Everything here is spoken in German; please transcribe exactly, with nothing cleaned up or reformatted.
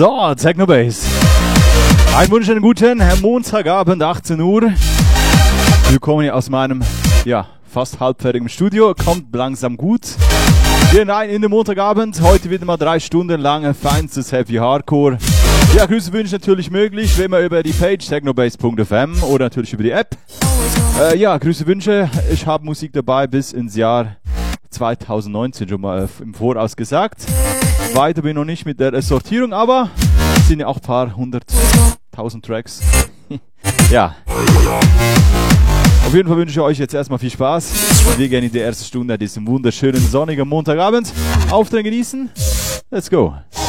So, Technobase. Einen wunderschönen guten Montagabend, achtzehn Uhr. Willkommen hier aus meinem, ja, fast halbfertigen Studio. Kommt langsam gut. Wir rein in den Montagabend. Heute wieder mal drei Stunden lang feinstes Heavy Hardcore. Ja, Grüße wünsche natürlich möglich, wie immer über die Page technobase punkt f m oder natürlich über die App. Äh, ja, Grüße Wünsche. Ich habe Musik dabei bis ins Jahr zweitausendneunzehn schon mal im Voraus gesagt. Weiter bin ich noch nicht mit der Sortierung, aber es sind ja auch ein paar hunderttausend Tracks. Ja. Auf jeden Fall wünsche ich euch jetzt erstmal viel Spaß. Wir gehen in die erste Stunde diesen wunderschönen sonnigen Montagabend. Auftreten genießen. Let's go.